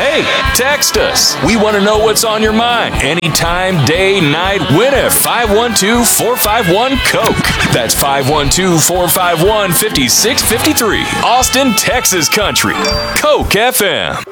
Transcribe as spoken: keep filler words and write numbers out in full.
Hey, text us. We want to know what's on your mind. Anytime, day, night, win at five one two, four five one, COKE. That's five one two, four five one, five six five three. Austin, Texas Country. COKE F M.